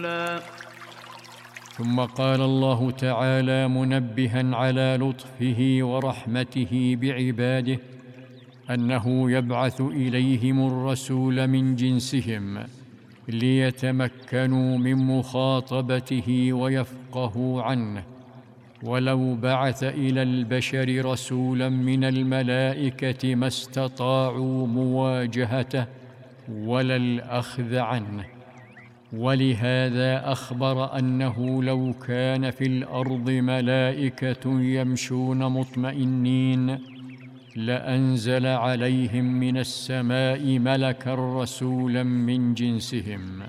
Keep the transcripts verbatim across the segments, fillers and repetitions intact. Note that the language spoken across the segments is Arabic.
ثم قال الله تعالى منبها على لطفه ورحمته بعباده أنه يبعث إليهم الرسول من جنسهم ليتمكنوا من مخاطبته ويفقهوا عنه، ولو بعث إلى البشر رسولا من الملائكة ما استطاعوا مواجهته ولا الأخذ عنه. ولهذا أخبر أنه لو كان في الأرض ملائكة يمشون مطمئنين لأنزل عليهم من السماء ملكا رسولا من جنسهم.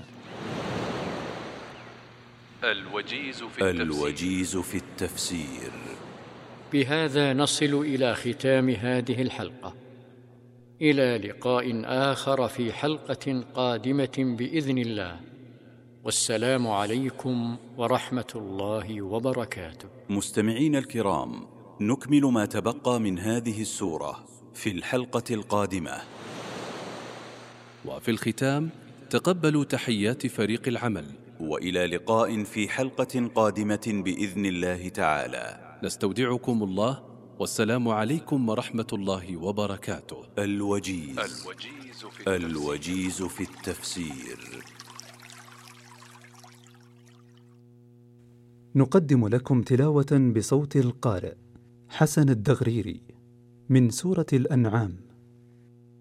الوجيز في التفسير, الوجيز في التفسير. بهذا نصل إلى ختام هذه الحلقة، إلى لقاء آخر في حلقة قادمة بإذن الله، والسلام عليكم ورحمة الله وبركاته. مستمعين الكرام، نكمل ما تبقى من هذه السورة في الحلقة القادمة. وفي الختام تقبلوا تحيات فريق العمل، وإلى لقاء في حلقة قادمة بإذن الله تعالى. نستودعكم الله، والسلام عليكم ورحمة الله وبركاته. الوجيز, الوجيز, في, التفسير. الوجيز في التفسير. نقدم لكم تلاوة بصوت القارئ حسن الدغريري من سورة الأنعام.